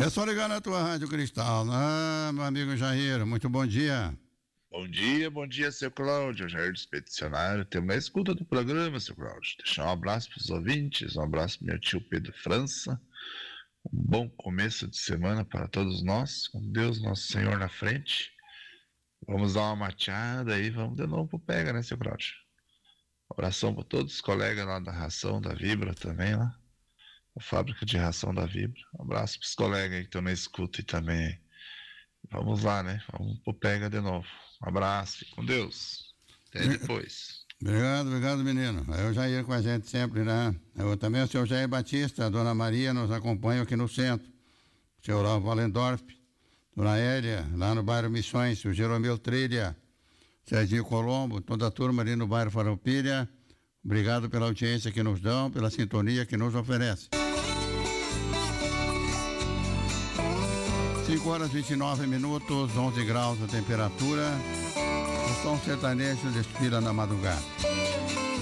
É só ligar na tua Rádio Cristal, né, meu amigo Jair? Muito bom dia. Bom dia, seu Cláudio, Jair do Expedicionário. Temos na escuta do programa, seu Cláudio. Deixar um abraço para os ouvintes, um abraço para meu tio Pedro França. Um bom começo de semana para todos nós, com Deus Nosso Senhor na frente. Vamos dar uma mateada aí, vamos de novo pro Pega, né, seu Cláudio? Um abração para todos os colegas lá da Ração da Vibra também, lá. A fábrica de ração da Vibra. Um abraço para os colegas aí que estão na escuta e também. Vamos lá, né? Vamos pro Pega de novo. Um abraço, fique com Deus. Até depois. Obrigado, menino. É o Jair com a gente sempre, né? Eu também, o senhor Jair Batista, a dona Maria nos acompanha aqui no centro. O senhor Raul Valendorf, dona Hélia, lá no bairro Missões, o Jeromel Trilha, Serginho Colombo, toda a turma ali no bairro Farroupilha. Obrigado pela audiência que nos dão, pela sintonia que nos oferece. 5 horas e 29 minutos, 11 graus a temperatura. O som sertanejo desfila na madrugada.